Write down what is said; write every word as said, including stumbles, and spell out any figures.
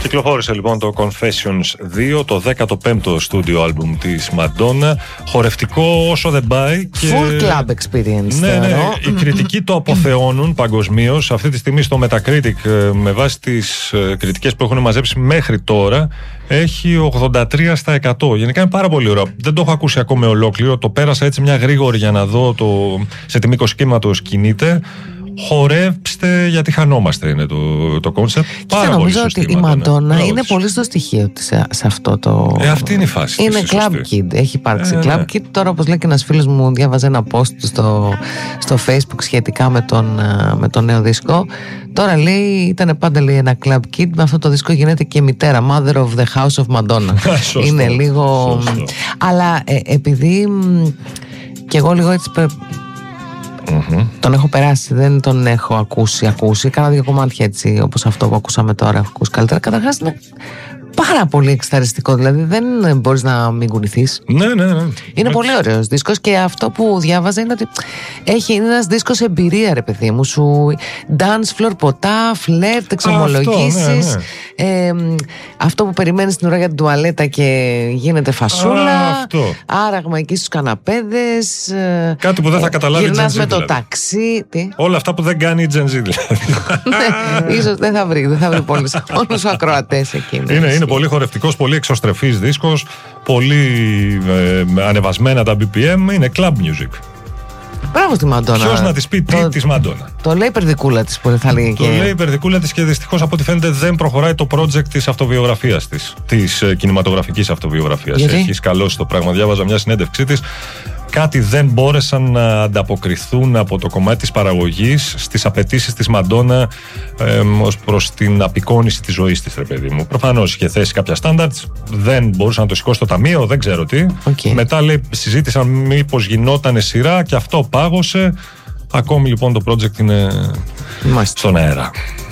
Κυκλοφόρησε λοιπόν το Confessions δύο, το δέκατο πέμπτο στούντιο άλμπουμ της Madonna. Χορευτικό όσο δεν πάει. Και... Full club experience. Ναι, ναι, οι κριτικοί το αποθεώνουν παγκοσμίως. Αυτή τη στιγμή στο Metacritic, με βάση τις κριτικές που έχουν μαζέψει μέχρι τώρα, έχει ογδόντα τρία τοις εκατό. Γενικά είναι πάρα πολύ ωραίο. Δεν το έχω ακούσει ακόμα ολόκληρο. Το πέρασα έτσι μια γρήγορη για να δω το... σε τι μήκος κύματος κινείται. Χορέψτε γιατί χανόμαστε είναι το κόνσεπτ. Και νομίζω ότι η Μαντόνα είναι πολύ στο στοιχείο της σε, σε αυτό το. Ε, αυτή είναι η φάση. Είναι club kid. Έχει υπάρξει ε, club ναι. kid. Τώρα, όπως λέει και ένας φίλος μου, διάβαζε ένα post στο, στο Facebook σχετικά με τον, με τον νέο δίσκο. Τώρα λέει, ήταν πάντα λέει, ένα club kid. Με αυτό το δίσκο γίνεται και μητέρα. Mother of the House of Madonna. Είναι λίγο. Σωστό. Αλλά ε, επειδή και εγώ λίγο έτσι. Mm-hmm. Τον έχω περάσει, δεν τον έχω ακούσει, ακούσει. Κάνα δύο κομμάτια έτσι, όπως αυτό που ακούσαμε τώρα, έχω ακούσει καλύτερα. Καταρχάς είναι πάρα πολύ εξταριστικό, δηλαδή δεν μπορείς να μην κουνηθείς. Ναι, ναι, ναι. Είναι έτσι. Πολύ ωραίος δίσκος και αυτό που διάβαζα είναι ότι έχει, είναι ένας δίσκος εμπειρία, ρε παιδί μου. Σου dance floor, ποτά, φλερτ, εξομολογήσεις. Αυτό, ναι, ναι. Ε, αυτό που περιμένεις την ώρα για την τουαλέτα και γίνεται φασούλα. Α, αυτό. Άραγμα εκεί στους καναπέδες. Κάτι που δεν θα καταλάβει η Gen Z. Γυρνάς με το δηλαδή. ταξί. Τι? Όλα αυτά που δεν κάνει η Gen Z δηλαδή. Ναι, ίσως δεν θα βρει, δεν θα βρει πολλούς όλους τους ακροατές εκεί. Είναι, είναι πολύ χορευτικός, πολύ εξωστρεφής δίσκος, πολύ ε, ανεβασμένα τα μπι πι εμ, είναι club music. Μπράβο στη Μαντόνα. Ποιος να της πει τι το, της Μαντόνα. Το λέει η περδικούλα της που θα λέγει. Το και... λέει η περδικούλα της και δυστυχώς από ό,τι φαίνεται δεν προχωράει το project της αυτοβιογραφίας της, της ε, κινηματογραφικής αυτοβιογραφίας. Γιατί? Έχει σκαλώσει το πράγμα. Διάβαζα μια συνέντευξή της. Κάτι δεν μπόρεσαν να ανταποκριθούν από το κομμάτι της παραγωγής στις απαιτήσεις της Μαντόνα ε, ως προς την απεικόνιση της ζωής της, ρε παιδί μου. Προφανώς είχε θέσει κάποια standards, δεν μπορούσαν να το σηκώσει στο ταμείο, δεν ξέρω τι. Okay. Μετά λέει, συζήτησαν μήπως γινότανε σειρά και αυτό πάγωσε. Ακόμη λοιπόν το project είναι Μάλιστα. στον αέρα.